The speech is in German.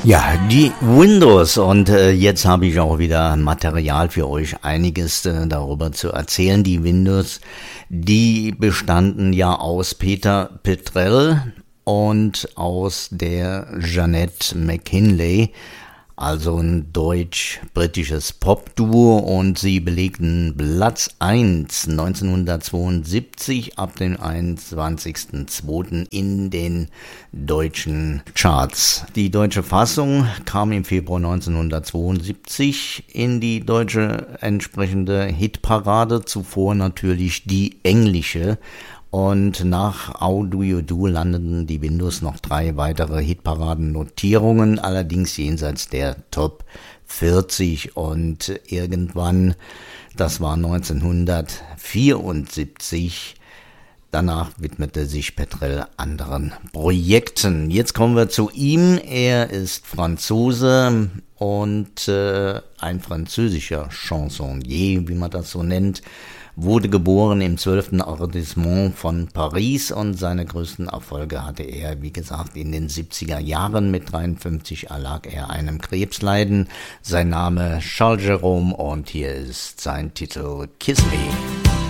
Ja, die Windows und jetzt habe ich auch wieder Material für euch, einiges darüber zu erzählen. Die Windows, die bestanden ja aus Peter Petrel und aus der Jeanette McKinley, also ein deutsch-britisches Popduo, und sie belegten Platz 1 1972 ab dem 21.02. in den deutschen Charts. Die deutsche Fassung kam im Februar 1972 in die deutsche entsprechende Hitparade, zuvor natürlich die englische. Und nach How Do You Do landeten die Windows noch 3 weitere Hitparadennotierungen, allerdings jenseits der Top 40. Und irgendwann, das war 1974, danach widmete sich Petrel anderen Projekten. Jetzt kommen wir zu ihm. Er ist Franzose und ein französischer Chansonnier, wie man das so nennt. Wurde geboren im 12. Arrondissement von Paris und seine größten Erfolge hatte er, wie gesagt, in den 70er Jahren. Mit 53 erlag er einem Krebsleiden. Sein Name Charles Jerome und hier ist sein Titel Kiss Me.